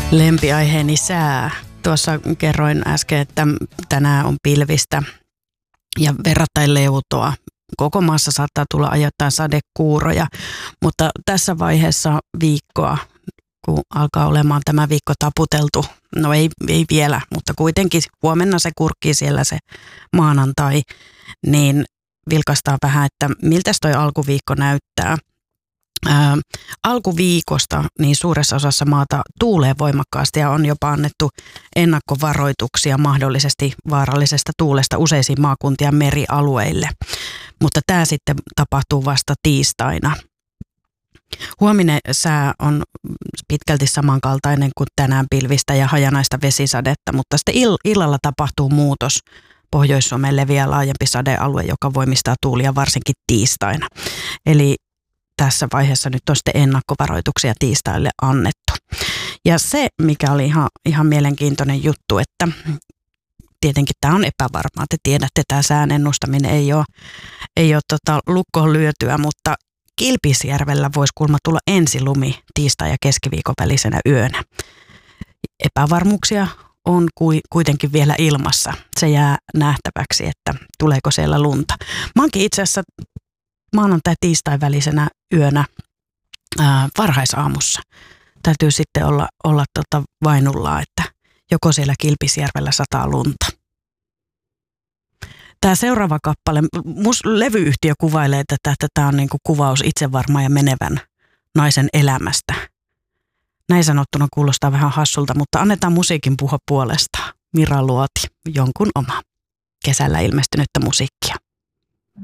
Lempiaiheeni sää. Tuossa kerroin äsken, että tänään on pilvistä ja verrattain leutoa. Koko maassa saattaa tulla ajoittain sadekuuroja, mutta tässä vaiheessa viikkoa, kun alkaa olemaan tämä viikko taputeltu, no ei vielä, mutta kuitenkin huomenna se kurkkii siellä se maanantai, niin vilkaistaan vähän, että miltäs toi alkuviikko näyttää. Alkuviikosta niin suuressa osassa maata tuulee voimakkaasti ja on jopa annettu ennakkovaroituksia mahdollisesti vaarallisesta tuulesta useisiin maakuntien merialueille, mutta tämä sitten tapahtuu vasta tiistaina. Huominen sää on pitkälti samankaltainen kuin tänään, pilvistä ja hajanaista vesisadetta, mutta sitten illalla tapahtuu muutos. Pohjois-Suomeen leviää laajempi sadealue, joka voimistaa tuulia varsinkin tiistaina. Eli tässä vaiheessa nyt on sitten ennakkovaroituksia tiistaille annettu. Ja se, mikä oli ihan mielenkiintoinen juttu, että tietenkin tämä on epävarmaa. Te tiedätte, tämä sään ennustaminen ei ole lukkoon lyötyä, mutta Kilpisjärvellä voisi kuulemma tulla ensilumi tiistai- ja keskiviikon välisenä yönä. Epävarmuuksia on kuitenkin vielä ilmassa. Se jää nähtäväksi, että tuleeko siellä lunta. Mä oonkin itse asiassa maanantai-tiistai välisenä yönä varhaisaamussa. Täytyy sitten olla vainullaa, että joko siellä Kilpisjärvellä sataa lunta. Tämä seuraava kappale, levyyhtiö kuvailee tätä, että tämä on niinku kuvaus itsevarman ja menevän naisen elämästä. Näin sanottuna kuulostaa vähän hassulta, mutta annetaan musiikin puhua puolestaan. Mira Luoti, jonkun oma kesällä ilmestynyttä musiikkia.